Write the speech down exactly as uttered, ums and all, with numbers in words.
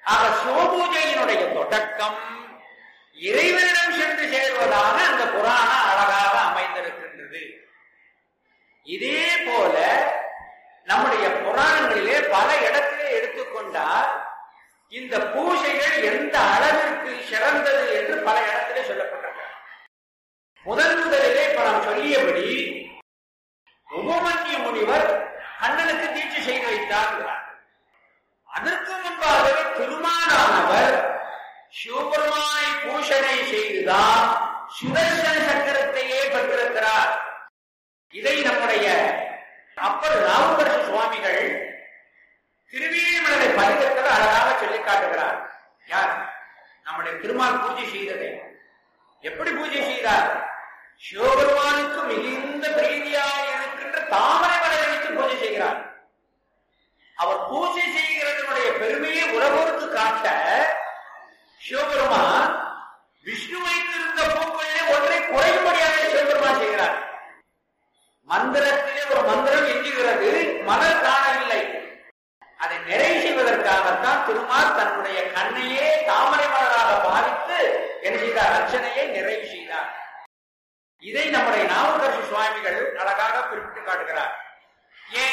ஆக சிவபூஜையினுடைய தொடக்கம் இறைவனிடம் சென்று சேர்வதாக அந்த புராணம் அழகாக அமைந்திருக்கின்றது. இதே போல நம்முடைய புராணங்களிலே பல இடத்திலே எடுத்துக்கொண்டால் இந்த பூஜைகள் எந்த அளவிற்கு சிறந்தது என்று பல இடத்திலே சொல்லப்பட்டிருக்கிறது. முதன் முதலிலே இப்ப நாம் சொல்லியபடி உபமன்யு முனிவர் கண்ணனுக்கு தீட்சை செய்து வைத்தார். அதற்கு முன்பாகவே திருமாலானவர் சிவபெருமானை பூஷணை செய்துதான் சுதர்சன சக்கரத்தையே பெற்றிருக்கிறார். இதை நம்முடைய அப்பர் ராமகிருஷ்ண சுவாமிகள் திருவேணிமலை பதிகத்தில் அழகாக சொல்லி காட்டுகிறார். யார்? நம்முடைய திருமால் பூஜை செய்ததை எப்படி பூஜை செய்தார்? சிவபெருமானுக்கு மிகுந்த பிரீதியாக இருக்கின்ற தாமரை மலரை வைத்து பூஜை செய்கிறார். அவர் பூஜை செய்கிறதனுடைய பெருமையை உலகோருக்கு காட்ட சிவபெருமான் விஷ்ணு வைத்திருந்த பூக்களிலே ஒன்றை குறையும்படியாக சிவபெருமான் செய்கிறார். மந்திரத்திலே ஒரு மந்திரம் எஞ்சுகிறது, மலர் காணவில்லை. அதை நிறைவு செய்வதற்காகத்தான் திருமால் தன்னுடைய கண்ணையே தாமரை மலராக பாவித்து என்ன செய்தார்? அர்ச்சனையை நிறைவு செய்தார். இதை நம்முடைய நாவுக்கரசு சுவாமிகள் அழகாக குறிப்பிட்டு காட்டுகிறார்.